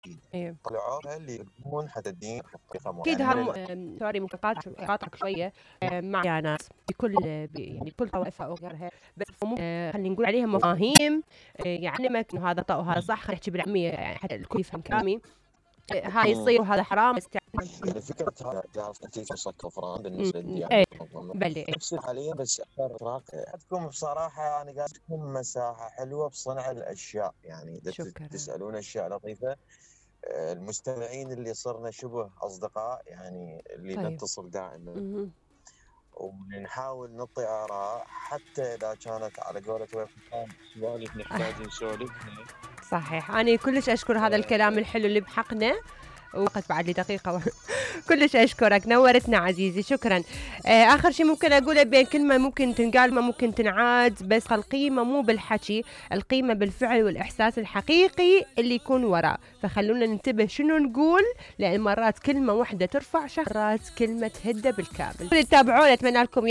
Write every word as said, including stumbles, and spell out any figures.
إيه. طلعوها اللي يقدمون حتى الدين حقيقة أكيد يعني هم آمم سوري ممكن أقاطع أقاطعك شوية آآ مع ناس بكل ب يعني بكل طوائفها أو غيرها، بس آآ خلّينا نقول عليها مفاهيم آآ يعلمك إنه هذا ط وهذا صح، خلينا نحكي بالعامية يعني حتى الكل يفهم كلامي، آآ هذا إمم. يصير وهذا حرام بس يعني فكرة هذا تعرف أنتِ فرصة كفران إمم، بالنسبة إمم، للديانة إيه، المنظمة، بلّي إيه. نفس حاليًا بس أكثر إطراق عندكم بصراحة أنا قاعد تكون مساحة حلوة بصنع الأشياء، يعني إذا ت شكرًا. تسألون أشياء لطيفة آآ المستمعين اللي صرنا شبه أصدقاء يعني اللي طيب. نتصل دائمًا، اهم. ونحاول نعطي آراء حتى إذا كانت على قولة ويلكم سوالف نحتاج نسولفها. صحيح، أنا كلش أشكر هذا الكلام آآ الحلو اللي بحقنا، وقت بعد لي دقيقة و كلش أشكرك، نورتنا عزيزي، شكرًا. آآ آخر شي ممكن أقوله بين كلمة ممكن تنقال ما ممكن تنعاد، بس القيمة مو بالحكي، القيمة بالفعل والإحساس الحقيقي اللي يكون وراه، فخلونا ننتبه شنو نقول، لأن مرات كلمة واحدة ترفع شخص، مرات كلمة تهده بالكامل. تتابعونا أتمنى لكم